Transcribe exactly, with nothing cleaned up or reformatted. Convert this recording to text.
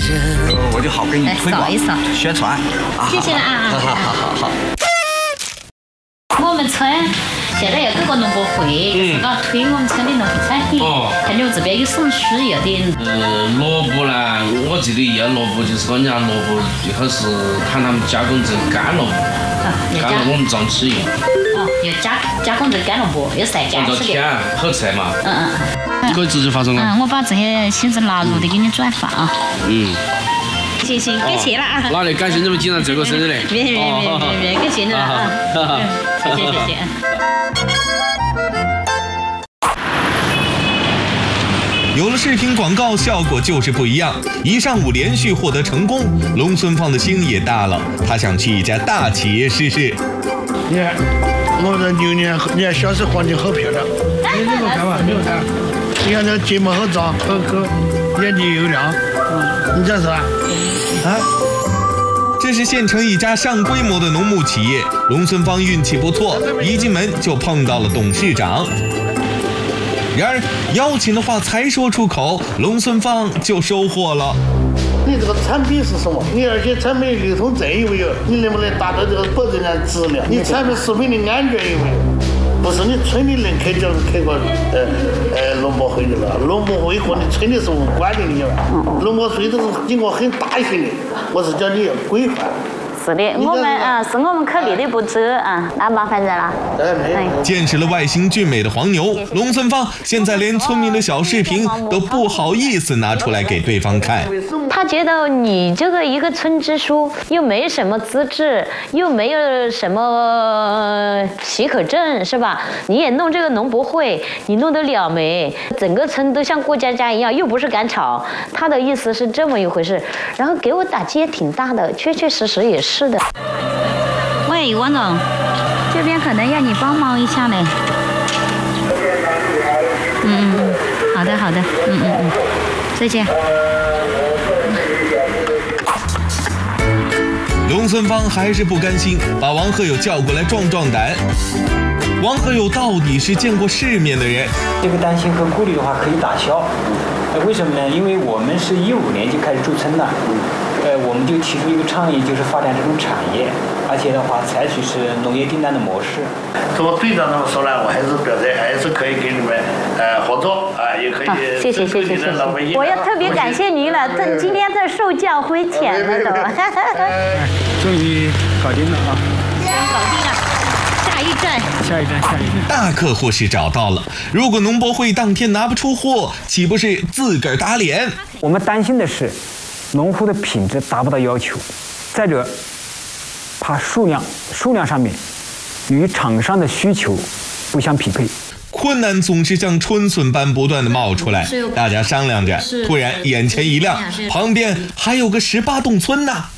人。 我就好给你推广、宣传。 谢谢了啊！ 好好好好好。 我们村现在要搞个农博会，就是搞推我们村的农副产品。哦。看你们这边有什么需要的？ 呃，萝卜呢，我记得腌萝卜就是讲人家萝卜最好是看他们加工成干萝卜，干萝卜我们长期用。 哦，要加加工成干萝卜，要晒干吃的。 甜，好吃嘛。 嗯嗯。 你可以直接发送啊。 嗯，我把这些信息纳入的给你转发啊。嗯。行行，感谢了啊！ 那里感谢你们今天这个生日嘞！ 别别别别别，感谢你了啊！谢谢谢谢。 有了视频广告，效果就是不一样。一上午连续获得成功，龙孙芳的心也大了，他想去一家大企业试试。 你看，我这牛年，你看小时候环境好漂亮，你没有看嘛？没有看。你看这睫毛好长，好可，眼睛又亮。你这是吧？啊？ 这是县城一家上规模的农牧企业，龙孙芳运气不错，一进门就碰到了董事长。然而邀请的话才说出口，龙孙芳就收获了。 你这个产品是什么？你而且产品流通证有没有？你能不能达到这个保证的质量？你产品食品的安全有没有？不是你村里人开就开过呃呃农博会的了，农博会和你村里是无关的，你晓得吧？农博会都是经过很大型的，我是叫你要规范。 是的，我们啊是我们考虑的不周啊，那麻烦人了。 见识了外形俊美的黄牛，龙孙芳现在连村民的小视频都不好意思拿出来给对方看。 他觉得你这个一个村支书又没什么资质，又没有什么许可证，是吧？你也弄这个农博会，你弄得了没？整个村都像过家家一样，又不是赶场。他的意思是这么一回事，然后给我打击也挺大的，确确实实也是。是的，喂，王总，这边可能要你帮忙一下嘞。嗯嗯，好的好的，嗯嗯嗯，再见。 龙孙芳还是不甘心，把王鹤友叫过来壮壮胆。王鹤友到底是见过世面的人， 这个担心和顾虑的话可以打消。为什么呢？因为我们是一五年就开始驻村的。呃，我们就提出一个倡议，就是发展这种产业，而且的话，采取是农业订单的模式。 从队长那么说呢，我还是表示还是可以跟你们呃合作啊，也可以。 谢谢谢谢谢谢。我要特别感谢您了，这今天这受教诲浅了都。 终于搞定了啊！ 终于搞定了。下一站， 下一站，下一站。 大客户是找到了，如果农博会当天拿不出货，岂不是自个儿打脸？ 我们担心的是。农户的品质达不到要求，再者，怕数量数量上面与厂商的需求不相匹配。 困难总是像春笋般不断的冒出来，大家商量着，突然眼前一亮，旁边还有个十八洞村呢。